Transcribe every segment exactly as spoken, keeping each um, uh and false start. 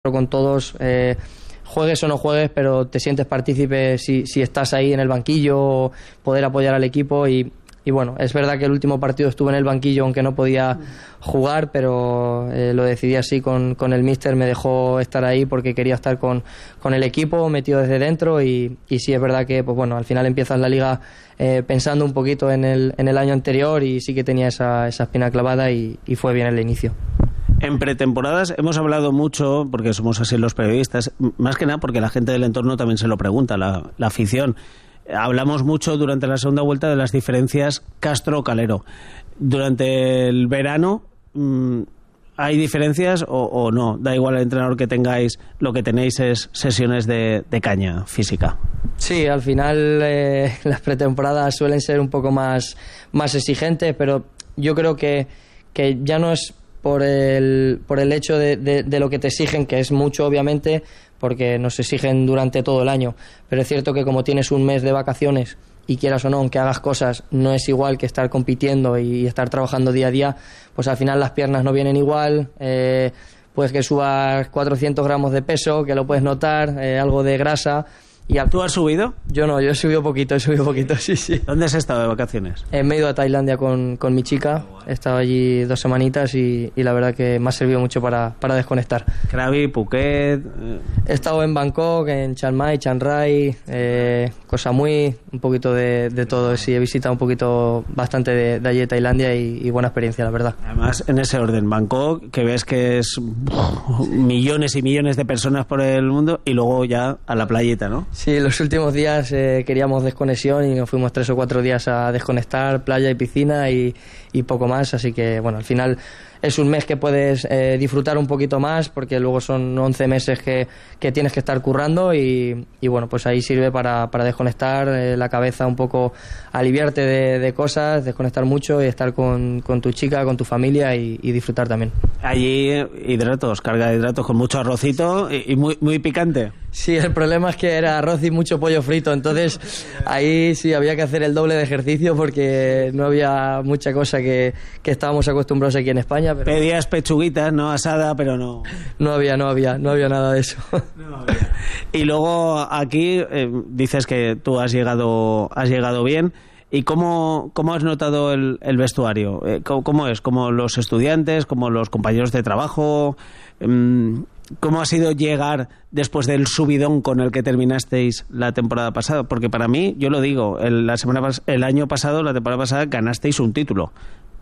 con todos, eh, juegues o no juegues, pero te sientes partícipe si, si estás ahí en el banquillo, poder apoyar al equipo y, y bueno, es verdad que el último partido estuve en el banquillo aunque no podía jugar, pero eh, lo decidí así con, con el míster, me dejó estar ahí porque quería estar con, con el equipo metido desde dentro y, y sí es verdad que pues bueno, al final empiezas la liga eh, pensando un poquito en el, en el año anterior y sí que tenía esa, esa espina clavada y, y fue bien el inicio. En pretemporadas hemos hablado mucho, porque somos así los periodistas, más que nada porque la gente del entorno también se lo pregunta, la, la afición. Hablamos mucho durante la segunda vuelta de las diferencias Castro-Calero. Durante el verano, ¿hay diferencias o, o no? Da igual el entrenador que tengáis, lo que tenéis es sesiones de, de caña física. Sí, al final eh, las pretemporadas suelen ser un poco más, más exigentes, pero yo creo que, que ya no es por el, por el hecho de, de, de lo que te exigen, que es mucho obviamente, porque nos exigen durante todo el año, pero es cierto que como tienes un mes de vacaciones y quieras o no, aunque hagas cosas, no es igual que estar compitiendo y estar trabajando día a día, pues al final las piernas no vienen igual, eh, pues que subas cuatrocientos gramos de peso, que lo puedes notar, eh, algo de grasa. Y al... ¿Tú has subido? Yo no, yo he subido poquito, he subido poquito, sí, sí. ¿Dónde has estado de vacaciones? Eh, me he ido a Tailandia con, con mi chica, he estado allí dos semanitas y, y la verdad que me ha servido mucho para, para desconectar. Krabi, Phuket... Eh... He estado en Bangkok, en Chiang Mai, Chiang Rai, eh, Koh Samui, un poquito de, de todo, sí, he visitado un poquito bastante de, de allí de Tailandia y, y buena experiencia, la verdad. Además, en ese orden, Bangkok, que ves que es millones y millones de personas por el mundo y luego ya a la playita, ¿no? Sí, los últimos días eh, queríamos desconexión y nos fuimos tres o cuatro días a desconectar, playa y piscina y, y poco más, así que bueno, al final es un mes que puedes eh, disfrutar un poquito más porque luego son once meses que, que tienes que estar currando y, y bueno, pues ahí sirve para, para desconectar eh, la cabeza un poco, aliviarte de, de cosas, desconectar mucho y estar con, con tu chica, con tu familia y, y disfrutar también. Allí hidratos, carga de hidratos con mucho arrocito y, y muy, muy picante. Sí, el problema es que era arroz y mucho pollo frito, entonces ahí sí había que hacer el doble de ejercicio porque no había mucha cosa que, que estábamos acostumbrados aquí en España. Pero pedías pechuguitas, ¿no? Asada, pero no... No había, no había, no había nada de eso. No había. Y luego aquí eh, dices que tú has llegado, has llegado bien. ¿Y cómo, cómo has notado el, el vestuario? Eh, ¿cómo, ¿Cómo es? ¿Como los estudiantes? ¿Como los compañeros de trabajo? Eh, ¿Cómo ha sido llegar después del subidón con el que terminasteis la temporada pasada? Porque para mí, yo lo digo, el, la semana el año pasado, la temporada pasada, ganasteis un título.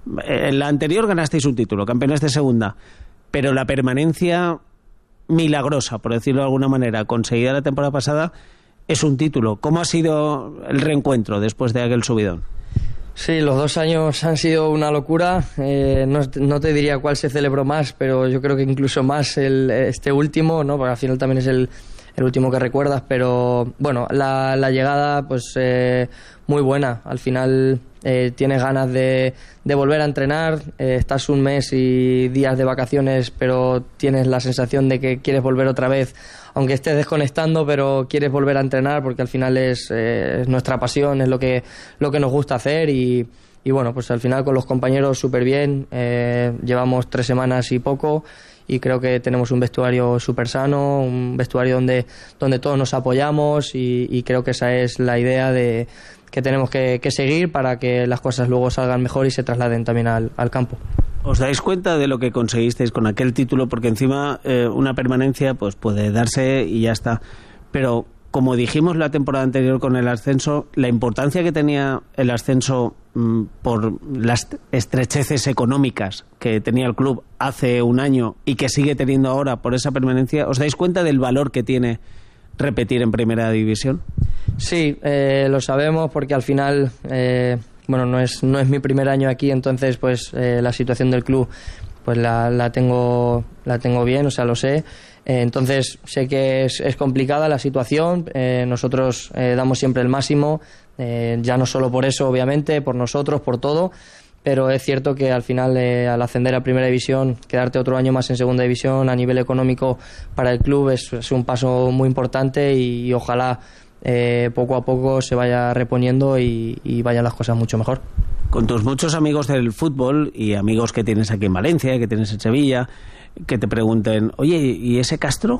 En la anterior ganasteis un título, campeones de segunda. Pero la permanencia milagrosa, por decirlo de alguna manera, conseguida la temporada pasada, es un título. ¿Cómo ha sido el reencuentro después de aquel subidón? Sí, los dos años han sido una locura. Eh, no, no te diría cuál se celebró más, pero yo creo que incluso más el, este último, ¿no? Porque al final también es el, el último que recuerdas. Pero bueno, la, la llegada, pues eh, muy buena. Al final eh, tienes ganas de, de volver a entrenar. Eh, estás un mes y días de vacaciones, pero tienes la sensación de que quieres volver otra vez, aunque estés desconectando, pero quieres volver a entrenar porque al final es, eh, es nuestra pasión, es lo que, lo que nos gusta hacer y, y bueno, pues al final con los compañeros súper bien, eh, llevamos tres semanas y poco y creo que tenemos un vestuario súper sano, un vestuario donde, donde todos nos apoyamos y, y creo que esa es la idea de que tenemos que, que seguir para que las cosas luego salgan mejor y se trasladen también al, al campo. ¿Os dais cuenta de lo que conseguisteis con aquel título? Porque encima eh, una permanencia pues puede darse y ya está. Pero como dijimos la temporada anterior con el ascenso, la importancia que tenía el ascenso mmm, por las estrecheces económicas que tenía el club hace un año y que sigue teniendo ahora por esa permanencia, ¿os dais cuenta del valor que tiene repetir en primera división? Sí, eh, lo sabemos porque al final... Eh, Bueno, no es no es mi primer año aquí, entonces pues eh, la situación del club pues la, la tengo la tengo bien, o sea, lo sé. Eh, entonces sé que es, es complicada la situación, eh, nosotros eh, damos siempre el máximo, eh, ya no solo por eso, obviamente, por nosotros, por todo, pero es cierto que al final eh, al ascender a primera división, quedarte otro año más en segunda división a nivel económico para el club es, es un paso muy importante y, y ojalá Eh, poco a poco se vaya reponiendo y, y vayan las cosas mucho mejor. Con tus muchos amigos del fútbol y amigos que tienes aquí en Valencia, que tienes en Sevilla, que te pregunten, oye, ¿y ese Castro?